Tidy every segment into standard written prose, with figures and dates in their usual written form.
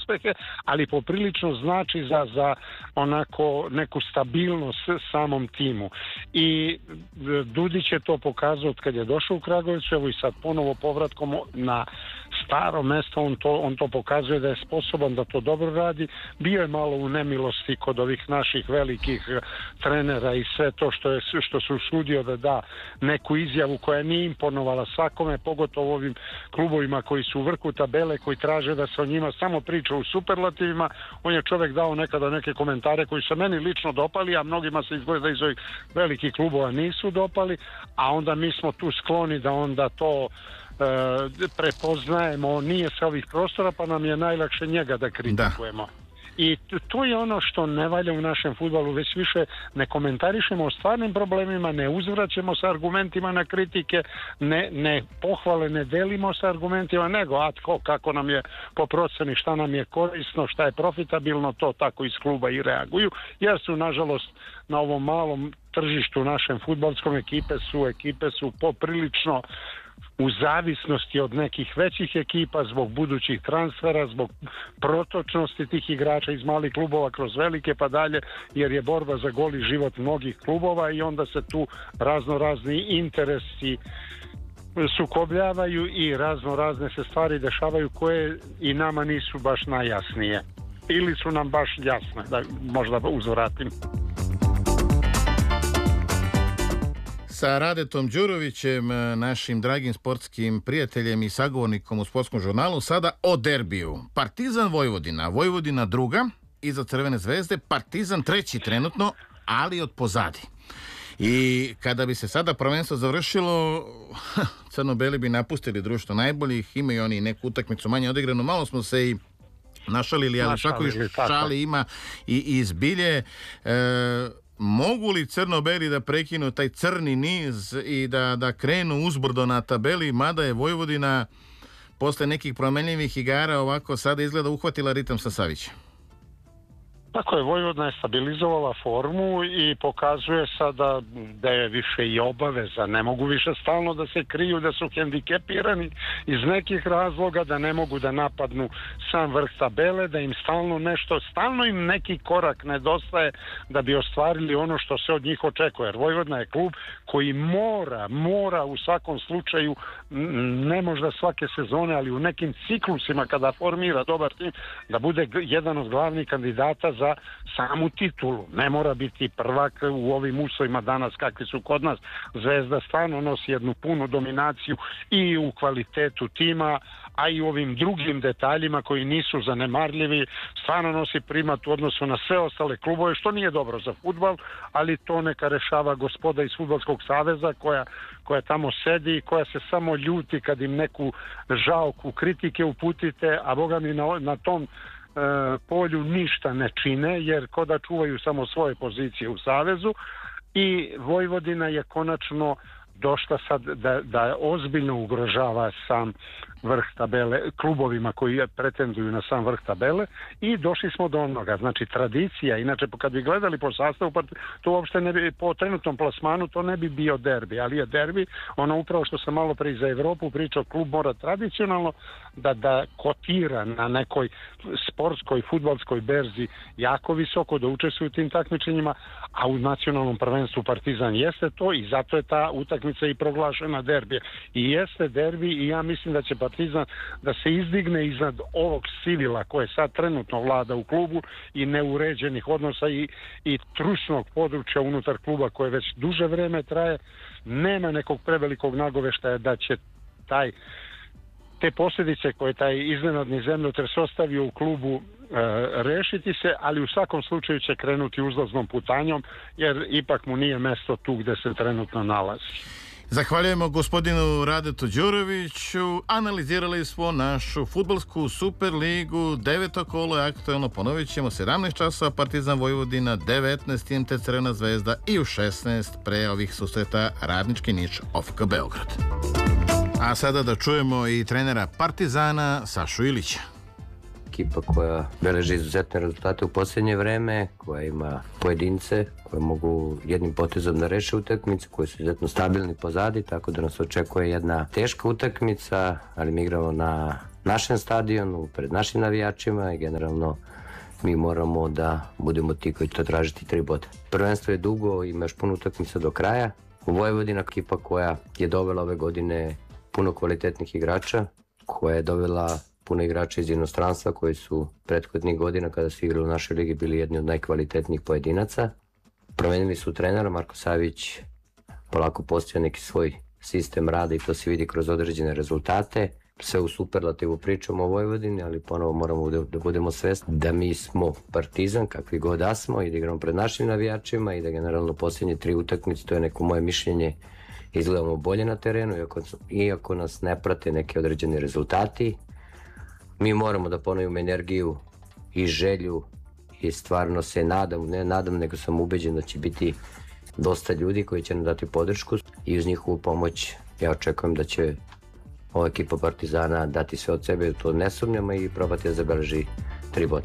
uspehe, ali poprilično znači za onako neku stabilnost samom timu. I Dudić je to pokazao kad je došao u Kragujevac, evo i sad ponovo povratkom na staro mesto, on to pokazuje da je sposoban da to dobro radi. Bio je malo u nemilosti kod ovih naših velikih trenera i sve to što se usudio da da neku izjavu koja nije imponovala svakome, pogotovo ovim klubovima koji su u vrhu tabele, koji traže da se o njima samo priča u superlativima. On je čovjek dao nekada neke komentare koji se meni lično dopali, a mnogima se izgleda iz ovih velikih klubova nisu dopali, a onda mi smo tu skloni da onda to prepoznajemo, nije sa ovih prostora, pa nam je najlakše njega da kritikujemo. I to je ono što ne valja u našem fudbalu, već više ne komentarišemo o stvarnim problemima, ne uzvraćamo sa argumentima na kritike, ne pohvale ne delimo sa argumentima, nego kako nam je po proceni, šta nam je korisno, šta je profitabilno, to tako iz kluba i reaguju, jer su nažalost na ovom malom tržištu našem fudbalskom ekipe su poprilično u zavisnosti od nekih većih ekipa zbog budućih transfera, zbog protočnosti tih igrača iz malih klubova kroz velike pa dalje, jer je borba za goli život mnogih klubova i onda se tu razni interesi sukobljavaju i razne se stvari dešavaju koje i nama nisu baš najjasnije. Ili su nam baš jasne, da možda uzvratim. Sa Radetom Đurovićem, našim dragim sportskim prijateljem i sagovornikom u Sportskom žurnalu, sada o derbiju. Partizan Vojvodina, Vojvodina druga, iza Crvene zvezde, Partizan treći trenutno, ali od pozadi. I kada bi se sada prvenstvo završilo, crno-beli bi napustili društvo najboljih, imaju oni neku utakmicu manje odigranu, malo smo se i našalili, ali svako šali ima i izbilje. Mogu li crno-beli da prekinu taj crni niz i da krenu uzbrdo na tabeli, mada je Vojvodina posle nekih promenljivih igara ovako sada izgleda uhvatila ritam sa Savićem? Tako je, Vojvodina je stabilizovala formu i pokazuje sada da je više i obaveza. Ne mogu više stalno da se kriju, da su hendikepirani iz nekih razloga, da ne mogu da napadnu sam vrh tabele, da im stalno im neki korak nedostaje da bi ostvarili ono što se od njih očekuje. Jer Vojvodina je klub koji mora u svakom slučaju, ne možda svake sezone, ali u nekim ciklusima kada formira dobar tim, da bude jedan od glavnih kandidata za samu titulu. Ne mora biti prvak u ovim uslovima danas kakvi su kod nas. Zvezda stvarno nosi jednu punu dominaciju i u kvalitetu tima, a i u ovim drugim detaljima koji nisu zanemarljivi, stvarno nosi primat u odnosu na sve ostale klubove, što nije dobro za fudbal, ali to neka rešava gospoda iz Fudbalskog saveza koja tamo sedi i koja se samo ljuti kad im neku žalku kritike uputite, a boga mi na tom polju ništa ne čine, jer ko da čuvaju samo svoje pozicije u savezu. I Vojvodina je konačno došla sad da ozbiljno ugrožava sam vrh tabele, klubovima koji pretenduju na sam vrh tabele, i došli smo do onoga, znači tradicija, inače kad bi gledali po sastavu, to uopšte ne bi, po trenutnom plasmanu to ne bi bio derbi, ali je derbi ono upravo što sam malo pre za Evropu pričao, klub mora tradicionalno da kotira na nekoj sportskoj, fudbalskoj berzi jako visoko, da učestvuje u tim takmičenjima, a u nacionalnom prvenstvu Partizan jeste to i zato je ta utakmica i proglašena derbije. I jeste derbi i ja mislim da će Partizan da se izdigne iznad ovog sivila koje sad trenutno vlada u klubu i neuređenih odnosa i trusnog područja unutar kluba koje već duže vreme traje. Nema nekog prevelikog nagoveštaja da će te posljedice koje taj iznenadni zemljotres ostavio u klubu rešiti se, ali u svakom slučaju će krenuti uzlaznom putanjom, jer ipak mu nije mesto tu gde se trenutno nalazi. Zahvaljujemo gospodinu Radetu Đuroviću. Analizirali smo našu fudbalsku Superligu. 9. kolo je aktuelno, ponovit ćemo 17 časova Partizan Vojvodina, 19 IMT Crvena zvezda i u 16 pre ovih susreta Radnički Niš OFK Beograd. A sada da čujemo i trenera Partizana Sašu Ilića. Ekipa koja beleži izuzetne rezultate u posljednje vreme, koja ima pojedince koje mogu jednim potezom da reše utakmice, koji su izuzetno stabilni pozadi, tako da nas očekuje jedna teška utakmica, ali mi igramo na našem stadionu, pred našim navijačima i generalno mi moramo da budemo ti koji to tražiti 3 boda. Prvenstvo je dugo, ima još puno utakmica do kraja. Vojvodina ekipa koja je dovela ove godine puno kvalitetnih igrača, koja je dovela puno igrača iz inostranstva koji su prethodnih godina kada su igrali u našoj ligi bili jedni od najkvalitetnijih pojedinaca. Promenili su trenera, Marko Savić polako postoja neki svoj sistem rada i to se vidi kroz određene rezultate. Sve u superlativu pričamo o Vojvodini, ali ponovo moramo da budemo svesni da mi smo Partizan, kakvi god da smo, i da igramo pred našim navijačima i da generalno posljednje 3 utakmice, to je neko moje mišljenje, izgledamo bolje na terenu, iako nas ne prate neke određene rezultati. Mi moramo da ponovimo energiju i želju i stvarno se nadam, nego sam ubeđen da će biti dosta ljudi koji će nam dati podršku i uz njihovu pomoć ja očekujem da će ova ekipa Partizana dati sve od sebe, to ne sumnjamo, i probati da zabeleži 3 boda.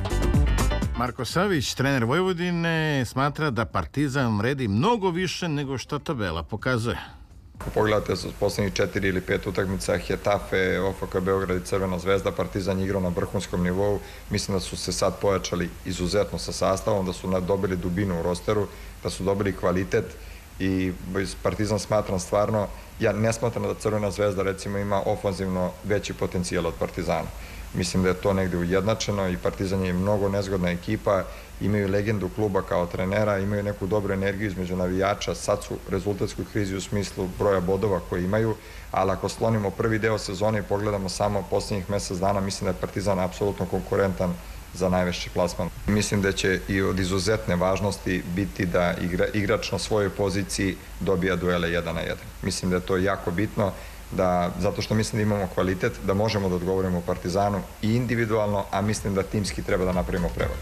Marko Savić, trener Vojvodine, smatra da Partizan vredi mnogo više nego što tabela pokazuje. Ako pogledate s poslednjih 4 ili 5 utakmica Hetafe, OFK Beograd i Crvena zvezda, Partizan je igrao na vrhunskom nivou. Mislim da su se sad pojačali izuzetno sa sastavom, da su dobili dubinu u rosteru, da su dobili kvalitet i Partizan smatram stvarno, ja ne smatram da Crvena zvezda recimo ima ofanzivno veći potencijal od Partizana. Mislim da je to negde ujednačeno i Partizan je mnogo nezgodna ekipa, imaju legendu kluba kao trenera, imaju neku dobru energiju između navijača, sad su u rezultatskoj krizi u smislu broja bodova koji imaju, ali ako slonimo prvi deo sezone i pogledamo samo poslednjih mesec dana, mislim da je Partizan apsolutno konkurentan za najveći plasman. Mislim da će i od izuzetne važnosti biti da igrač na svojoj poziciji dobija duele 1 na 1. Mislim da je to jako bitno, zato što mislim da imamo kvalitet, da možemo da odgovorimo Partizanu i individualno, a mislim da timski treba da napravimo prevod.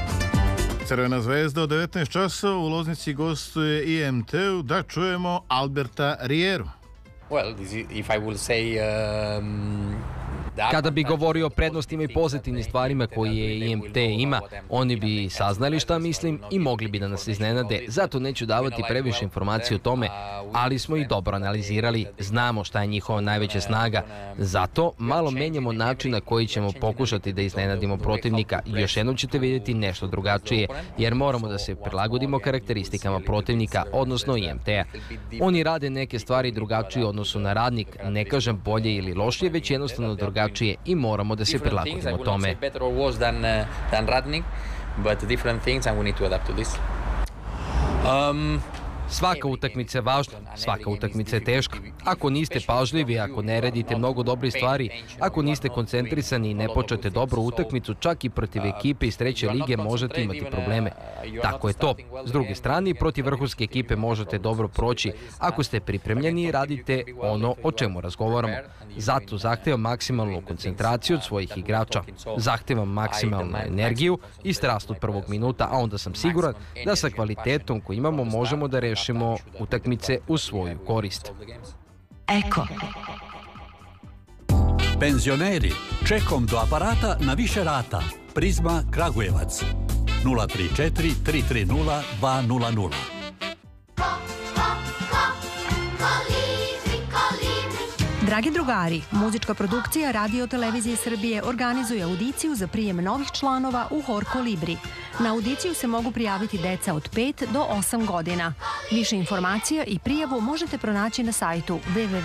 Crvena zvezda od 19 časova u Loznici gostuje IMT-u, da čujemo Alberta Rieru. Kada bi govorio o prednostima i pozitivnim stvarima koje IMT ima, oni bi saznali šta mislim i mogli bi da nas iznenade. Zato neću davati previše informacije o tome, ali smo ih dobro analizirali, znamo šta je njihova najveća snaga. Zato malo menjamo način na koji ćemo pokušati da iznenadimo protivnika. Još jednom ćete vidjeti nešto drugačije, jer moramo da se prilagodimo karakteristikama protivnika, odnosno IMT-a. Oni rade neke stvari drugačije u odnosu na Radnik, ne kažem bolje ili lošije, već jednostavno drugačije i moramo da se prilagodimo tome. Svaka utakmica je važna, svaka utakmica je teška. Ako niste pažljivi, ako ne radite mnogo dobrih stvari, ako niste koncentrisani i ne počete dobru utakmicu, čak i protiv ekipe iz 3. lige možete imati probleme. Tako je to. S druge strane, protiv vrhunske ekipe možete dobro proći ako ste pripremljeni i radite ono o čemu razgovaramo. Zato zahtevam maksimalnu koncentraciju od svojih igrača. Zahtevam maksimalnu energiju i strast od prvog minuta, a onda sam siguran da sa kvalitetom koji imamo možemo da rešimo utakmice u svoju korist. Eko. Penzioneri, čekom do aparata na više rata. Prizma Kragujevac. 034 330 200. Dragi drugari, muzička produkcija Radio Televizije Srbije organizuje audiciju za prijem novih članova u Hor Kolibri. Na audiciju se mogu prijaviti deca od 5 do 8 godina. Više informacija i prijavu možete pronaći na sajtu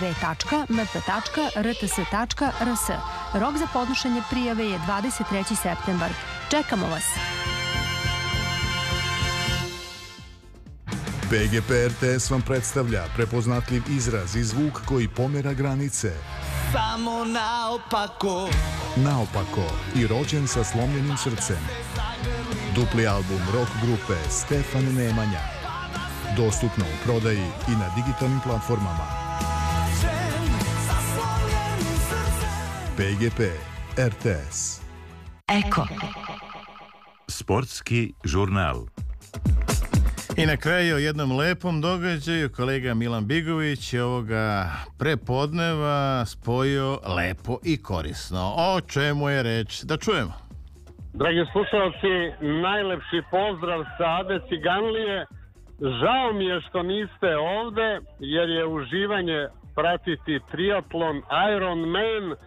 www.mp.rts.rs. Rok za podnošenje prijave je 23. septembar. Čekamo vas! PGP RTS vam predstavlja prepoznatljiv izraz i zvuk koji pomera granice. Samo naopako. Naopako i rođen sa slomljenim srcem. Dupli album rock grupe Stefan Nemanja. Dostupno u prodaji i na digitalnim platformama. PGP RTS. Eko. Sportski žurnal. I na kraju o jednom lepom događaju kolega Milan Bigović je ovoga prepodneva spojio lepo i korisno. O čemu je reč? Da čujemo. Dragi slušalci, najlepši pozdrav sa Ade Ciganlije. Žao mi je što niste ovde, jer je uživanje pratiti triatlon Ironman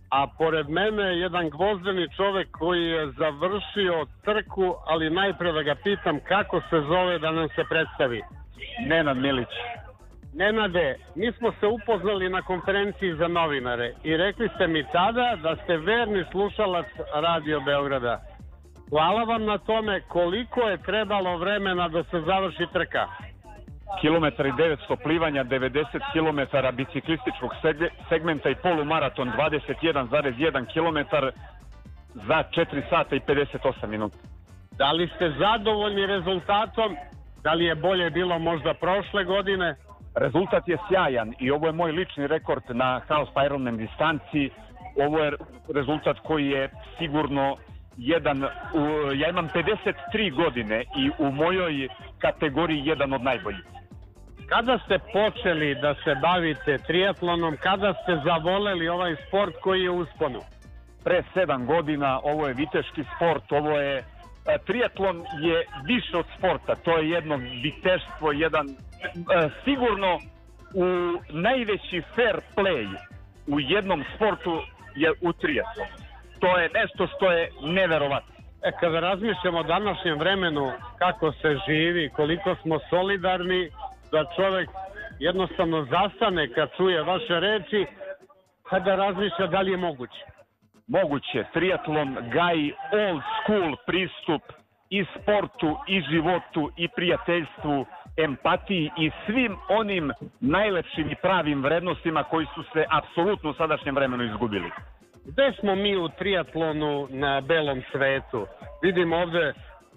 a pored mene je jedan gvozdeni čovek koji je završio trku, ali najpre da ga pitam kako se zove da nam se predstavi. Nenad Milić. Nenade, mi smo se upoznali na konferenciji za novinare i rekli ste mi tada da ste verni slušalac Radio Beograda. Hvala vam na tome. Koliko je trebalo vremena da se završi trka? Kilometar i 900 plivanja, 90 km biciklističkog segmenta i polumaraton 21,1 km za 4 sata i 58 minuta. Da li ste zadovoljni rezultatom? Da li je bolje bilo možda prošle godine? Rezultat je sjajan i ovo je moj lični rekord na half Ironman distanci. Ovo je rezultat koji je sigurno ja imam 53 godine i u mojoj kategoriji jedan od najboljih. Kada ste počeli da se bavite triatlonom, kada ste zavoleli ovaj sport koji je u usponu? Pre 7 godina, ovo je viteški sport, triatlon je više od sporta, to je jedno viteštvo, sigurno u najveći fair play u jednom sportu je u triatlonu. To je nešto što je neverovatno. Kada razmišljamo o današnjem vremenu, kako se živi, koliko smo solidarni, da čovjek jednostavno zastane kad čuje vaše reči, kada razmišlja da li je moguće. Moguće. Triatlon gaji old school pristup i sportu, i životu, i prijateljstvu, empatiji i svim onim najlepšim i pravim vrednostima koji su se apsolutno u sadašnjem vremenu izgubili. Gde smo mi u triatlonu na belom svetu? Vidimo ovde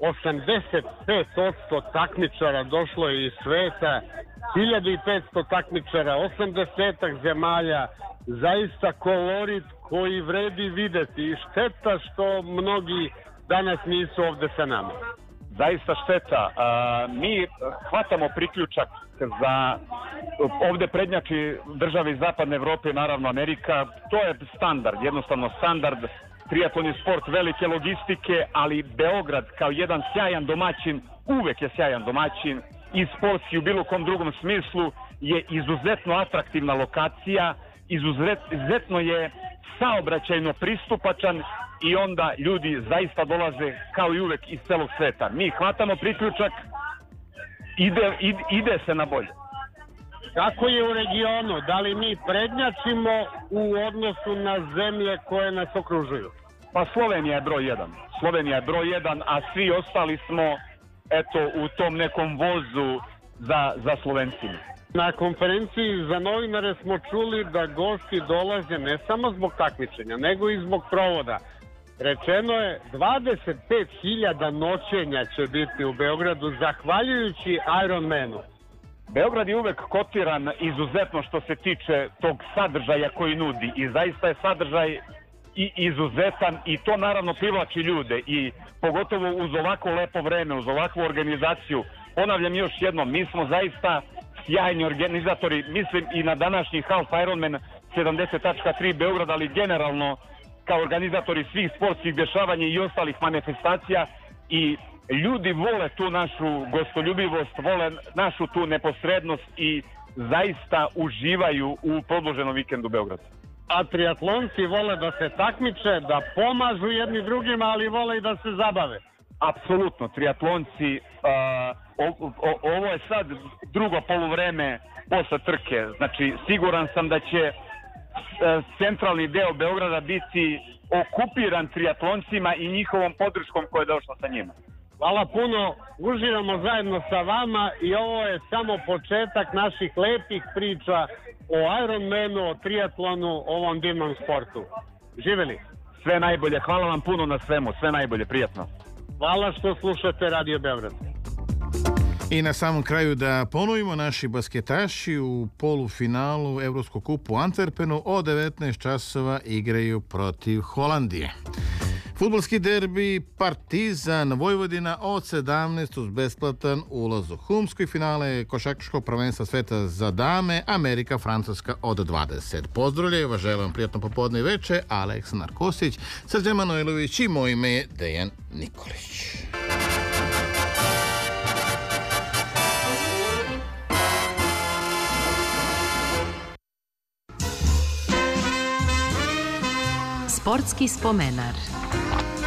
85% takmičara došlo je iz sveta, 1500 takmičara, 80 zemalja, zaista kolorit koji vredi videti i šteta što mnogi danas nisu ovde sa nama. Zaista šteta. Mi hvatamo priključak za ovde prednjači države iz zapadne Evrope, naravno Amerika. To je standard, jednostavno standard. Triatlon je sport velike logistike, ali Beograd kao jedan sjajan domaćin, uvek je sjajan domaćin i sportski u bilo kom drugom smislu je izuzetno atraktivna lokacija, izuzetno je saobraćajno pristupačan i onda ljudi zaista dolaze kao i uvek iz celog sveta. Mi hvatamo priključak, ide se na bolje. Kako je u regionu? Da li mi prednjačimo u odnosu na zemlje koje nas okružuju? Pa Slovenija je broj 1. Slovenija je broj 1, a svi ostali smo u tom nekom vozu za Slovencima. Na konferenciji za novinare smo čuli da gosti dolaze ne samo zbog takmičenja, nego i zbog provoda. Rečeno je 25.000 noćenja će biti u Beogradu zahvaljujući Ironmanu. Beograd je uvek kotiran izuzetno što se tiče tog sadržaja koji nudi i zaista je sadržaj i izuzetan i to naravno privlači ljude i pogotovo uz ovako lepo vreme, uz ovakvu organizaciju. Ponavljam još jednom, mi smo zaista sjajni organizatori, mislim i na današnji Half Ironman 70.3 Beograd, ali generalno kao organizatori svih sportskih dešavanja i ostalih manifestacija i ljudi vole tu našu gostoljubivost, vole našu tu neposrednost i zaista uživaju u produženom vikendu Beograda. A triatlonci vole da se takmiče, da pomažu jedni drugima, ali vole i da se zabave. Apsolutno, triatlonci, ovo je sad drugo poluvreme posle trke, znači siguran sam da će centralni deo Beograda biti okupiran triatloncima i njihovom podrškom koja je došla sa njima. Hvala puno, uživamo zajedno sa vama i ovo je samo početak naših lepih priča o Ironmanu, o triatlonu, o ovom divnom sportu. Živeli! Sve najbolje, hvala vam puno na svemu, sve najbolje, prijatno. Hvala što slušate Radio Beograd. I na samom kraju da ponovimo, naši basketaši u polufinalu Evropskog kupa u Antwerpenu od 19 časova igraju protiv Holandije. Fudbalski derbi Partizan Vojvodina od 17 uz besplatan ulaz u humsko i finale košarkaškog prvenstva sveta za dame Amerika Francuska od 20. Pozdravljaju vas, želim vam prijatno popodne i veče. Aleksandar Kosić, Srđan Manojlović i moje ime je Dejan Nikolić. Sportski spomenar.